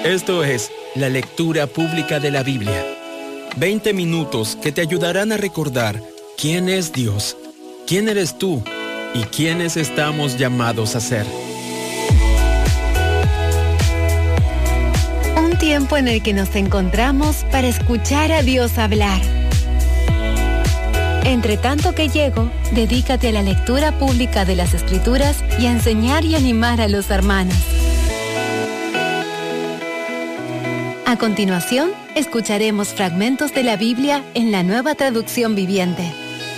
Esto es la lectura pública de la Biblia. 20 minutos que te ayudarán a recordar quién es Dios, quién eres tú y quiénes estamos llamados a ser. Un tiempo en el que nos encontramos para escuchar a Dios hablar. Entre tanto que llego, dedícate a la lectura pública de las Escrituras y a enseñar y animar a los hermanos. A continuación, escucharemos fragmentos de la Biblia en la Nueva Traducción Viviente.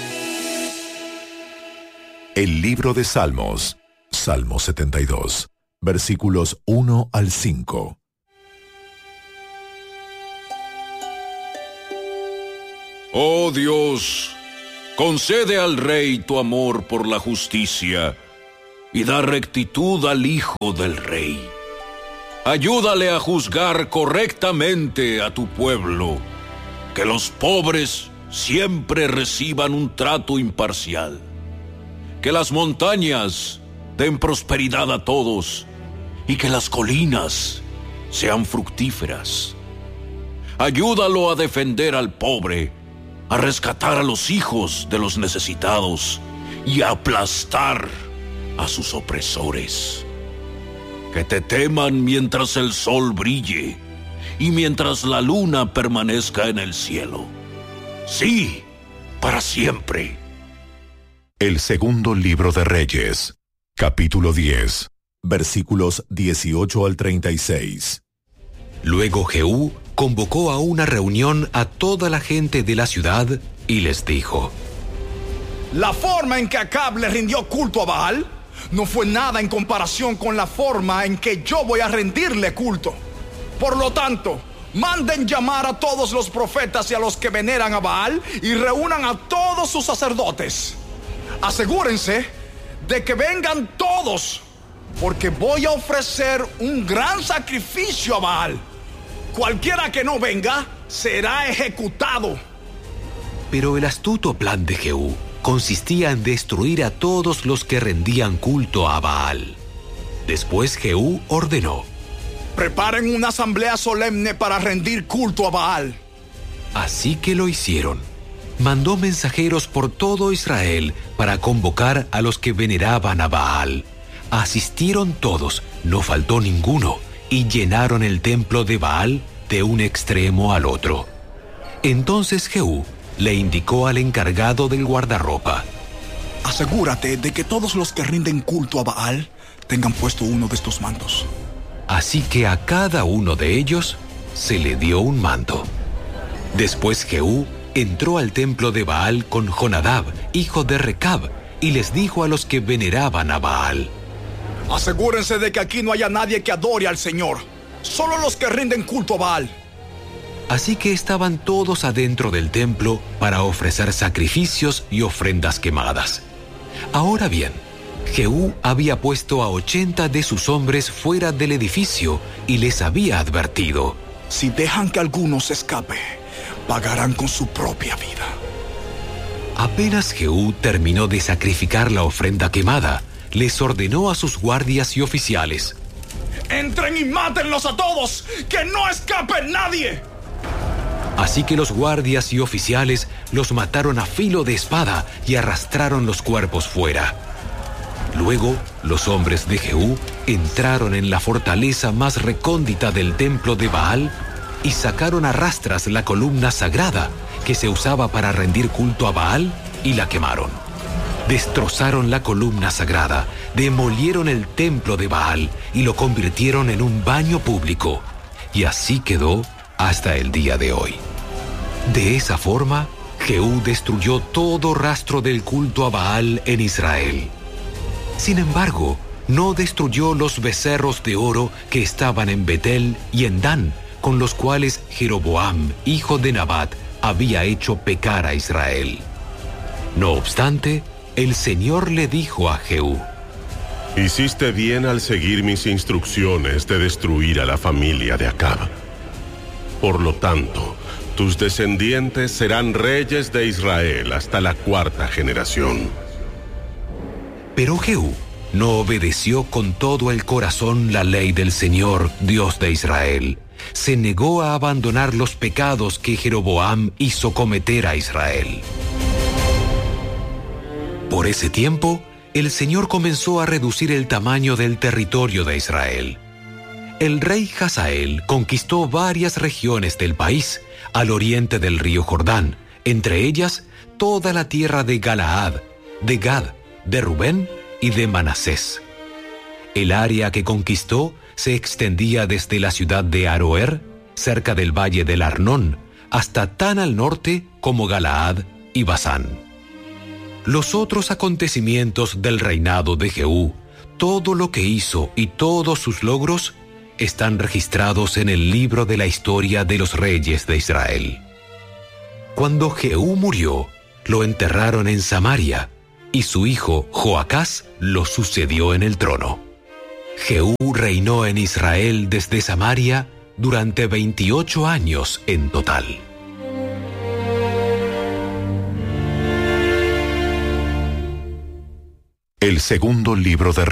El libro de Salmos, Salmo 72, versículos 1 al 5. Oh Dios, concede al Rey tu amor por la justicia y da rectitud al Hijo del Rey. Ayúdale a juzgar correctamente a tu pueblo, que los pobres siempre reciban un trato imparcial, que las montañas den prosperidad a todos y que las colinas sean fructíferas. Ayúdalo a defender al pobre, a rescatar a los hijos de los necesitados y a aplastar a sus opresores. Que te teman mientras el sol brille y mientras la luna permanezca en el cielo. Sí, para siempre. El segundo libro de Reyes, capítulo 10, versículos 18 al 36. Luego Jehú convocó a una reunión a toda la gente de la ciudad y les dijo: La forma en que Acab le rindió culto a Baal no fue nada en comparación con la forma en que yo voy a rendirle culto. Por lo tanto, manden llamar a todos los profetas y a los que veneran a Baal y reúnan a todos sus sacerdotes. Asegúrense de que vengan todos, porque voy a ofrecer un gran sacrificio a Baal. Cualquiera que no venga será ejecutado. Pero el astuto plan de Jehú consistía en destruir a todos los que rendían culto a Baal. Después Jehú ordenó: Preparen una asamblea solemne para rendir culto a Baal. Así que lo hicieron. Mandó mensajeros por todo Israel para convocar a los que veneraban a Baal. Asistieron todos, no faltó ninguno, y llenaron el templo de Baal de un extremo al otro. Entonces Jehú le indicó al encargado del guardarropa: Asegúrate de que todos los que rinden culto a Baal tengan puesto uno de estos mantos. Así que a cada uno de ellos se le dio un manto. Después Jehú entró al templo de Baal con Jonadab, hijo de Recab, y les dijo a los que veneraban a Baal: Asegúrense de que aquí no haya nadie que adore al Señor, solo los que rinden culto a Baal. Así que estaban todos adentro del templo para ofrecer sacrificios y ofrendas quemadas. Ahora bien, Jehú había puesto a 80 de sus hombres fuera del edificio y les había advertido: Si dejan que alguno se escape, pagarán con su propia vida. Apenas Jehú terminó de sacrificar la ofrenda quemada, les ordenó a sus guardias y oficiales: Entren y mátenlos a todos, que no escape nadie. Así que los guardias y oficiales los mataron a filo de espada y arrastraron los cuerpos fuera. Luego, los hombres de Jehú entraron en la fortaleza más recóndita del templo de Baal y sacaron a rastras la columna sagrada que se usaba para rendir culto a Baal y la quemaron. Destrozaron la columna sagrada, demolieron el templo de Baal y lo convirtieron en un baño público. Y así quedó hasta el día de hoy. De esa forma, Jehú destruyó todo rastro del culto a Baal en Israel. Sin embargo, no destruyó los becerros de oro que estaban en Betel y en Dan, con los cuales Jeroboam, hijo de Nabat, había hecho pecar a Israel. No obstante, el Señor le dijo a Jehú: Hiciste bien al seguir mis instrucciones de destruir a la familia de Acab. Por lo tanto, tus descendientes serán reyes de Israel hasta la 4ª generación. Pero Jehú no obedeció con todo el corazón la ley del Señor, Dios de Israel. Se negó a abandonar los pecados que Jeroboam hizo cometer a Israel. Por ese tiempo, el Señor comenzó a reducir el tamaño del territorio de Israel. El rey Hazael conquistó varias regiones del país, al oriente del río Jordán, entre ellas toda la tierra de Galaad, de Gad, de Rubén y de Manasés. El área que conquistó se extendía desde la ciudad de Aroer, cerca del valle del Arnón, hasta tan al norte como Galaad y Basán. Los otros acontecimientos del reinado de Jehú, todo lo que hizo y todos sus logros, están registrados en el libro de la historia de los reyes de Israel. Cuando Jehú murió, lo enterraron en Samaria, y su hijo Joacás lo sucedió en el trono. Jehú reinó en Israel desde Samaria durante 28 años en total. El segundo libro de